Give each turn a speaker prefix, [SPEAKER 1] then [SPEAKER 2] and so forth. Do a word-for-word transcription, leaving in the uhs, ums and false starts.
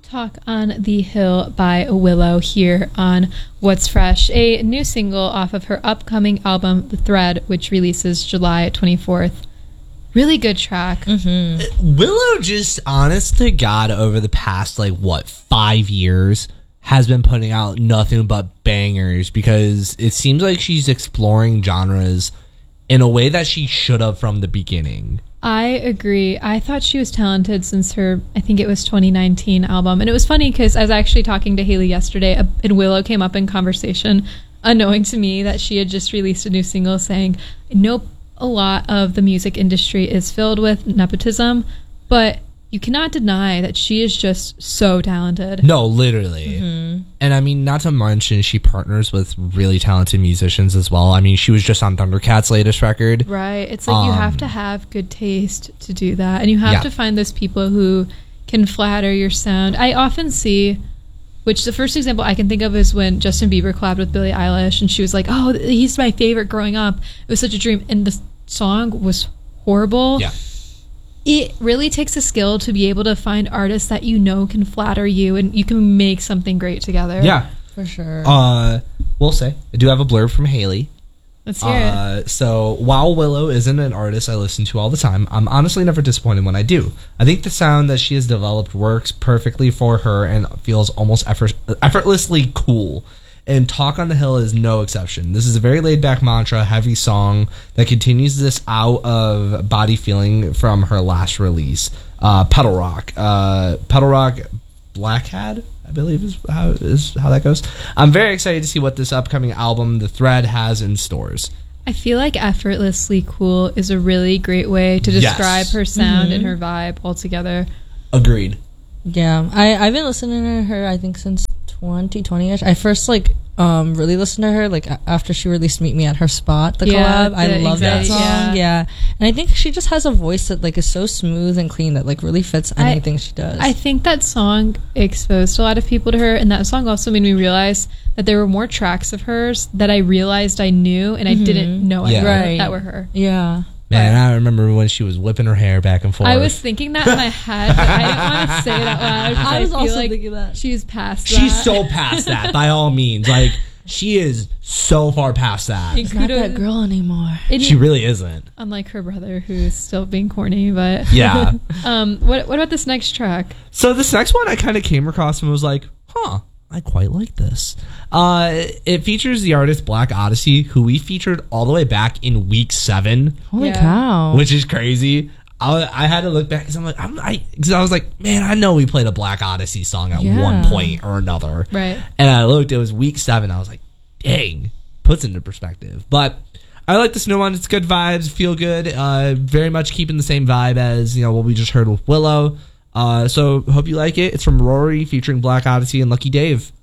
[SPEAKER 1] Talk on the Hill by Willow here on What's Fresh, a new single off of her upcoming album, The Thread, which releases July twenty-fourth. Really good track.
[SPEAKER 2] Mm-hmm. Willow just, honest to God, over the past, like, what, five years, has been putting out nothing but bangers because it seems like she's exploring genres in a way that she should have from the beginning.
[SPEAKER 1] I agree. I thought she was talented since her, I think it was twenty nineteen album. And it was funny because I was actually talking to Haley yesterday and Willow came up in conversation, unknowing to me that she had just released a new single saying, I know a lot of the music industry is filled with nepotism, but you cannot deny that she is just so talented.
[SPEAKER 2] No, literally. Mm-hmm. And I mean, not to mention, she partners with really talented musicians as well. I mean, she was just on Thundercat's latest record.
[SPEAKER 1] Right. It's like um, you have to have good taste to do that. And you have
[SPEAKER 2] yeah.
[SPEAKER 1] to find those people who can flatter your sound. I often see, which the first example I can think of is when Justin Bieber collabed with Billie Eilish and she was like, oh, he's my favorite growing up. It was such a dream. And the song was horrible.
[SPEAKER 2] Yeah.
[SPEAKER 1] It really takes a skill to be able to find artists that you know can flatter you and you can make something great together.
[SPEAKER 2] Yeah.
[SPEAKER 3] For sure.
[SPEAKER 2] Uh, we'll say, I do have a blurb from Haley.
[SPEAKER 1] Let's hear
[SPEAKER 2] uh, it. So, while Willow isn't an artist I listen to all the time, I'm honestly never disappointed when I do. I think the sound that she has developed works perfectly for her and feels almost effort- effortlessly cool. And Talk on the Hill is no exception. This is a very laid-back mantra, heavy song that continues this out-of-body feeling from her last release, uh, Pedal Rock. Uh, Pedal Rock Black Hat, I believe is how, is how that goes. I'm very excited to see what this upcoming album, The Thread, has in stores.
[SPEAKER 1] I feel like effortlessly cool is a really great way to describe
[SPEAKER 2] yes.
[SPEAKER 1] her sound
[SPEAKER 3] Mm-hmm.
[SPEAKER 1] and her vibe altogether.
[SPEAKER 2] Agreed.
[SPEAKER 3] Yeah, I, I've been listening to her, I think, since twenty twenty-ish. I first, like, um, really listened to her, like, a- after she released Meet Me at Her Spot, the
[SPEAKER 1] Yeah,
[SPEAKER 3] collab. I
[SPEAKER 1] the
[SPEAKER 3] love that
[SPEAKER 1] Anxiety,
[SPEAKER 3] song.
[SPEAKER 1] yeah.
[SPEAKER 3] Yeah. And I think she just has a voice that, like, is so smooth and clean that, like, really fits anything
[SPEAKER 1] I,
[SPEAKER 3] she does.
[SPEAKER 1] I think that song exposed a lot of people to her, and that song also made me realize that there were more tracks of hers that I realized I knew, and I
[SPEAKER 3] Mhm.
[SPEAKER 1] didn't know I
[SPEAKER 2] Yeah.
[SPEAKER 1] knew
[SPEAKER 3] Right.
[SPEAKER 1] that were her.
[SPEAKER 3] Yeah.
[SPEAKER 2] Man, I remember when she was whipping her hair back and forth.
[SPEAKER 1] I was thinking that in my head, but I didn't want to say it out loud. 'cause
[SPEAKER 3] I was
[SPEAKER 1] feel
[SPEAKER 3] also
[SPEAKER 1] like
[SPEAKER 3] thinking that.
[SPEAKER 1] she's past that.
[SPEAKER 2] She's so past that, by all means. Like, she is so far past that.
[SPEAKER 1] And
[SPEAKER 3] She's not that
[SPEAKER 1] kudos-
[SPEAKER 3] girl anymore.
[SPEAKER 1] and
[SPEAKER 2] She really isn't.
[SPEAKER 1] unlike her brother, who's still being corny, but
[SPEAKER 2] Yeah.
[SPEAKER 1] um, what what about this next track?
[SPEAKER 2] So this next one I kind of came across and was like, huh, I quite like this. Uh, it features the artist Black Odyssey, who we featured all the way back in week seven,
[SPEAKER 3] Holy
[SPEAKER 1] Yeah.
[SPEAKER 3] cow.
[SPEAKER 2] which is crazy. I, I had to look back because I'm like, I'm, I, cause I was like, man, I know we played a Black Odyssey song at
[SPEAKER 3] Yeah.
[SPEAKER 2] one point or another.
[SPEAKER 1] Right.
[SPEAKER 2] And I looked, it was week seven. I was like, dang, puts it into perspective. But I like this new one. It's good vibes, feel good. Uh, very much keeping the same vibe as, you know, what we just heard with Willow. Uh, so hope you like it. It's from Rory featuring Black Odyssey and Lucky Dave.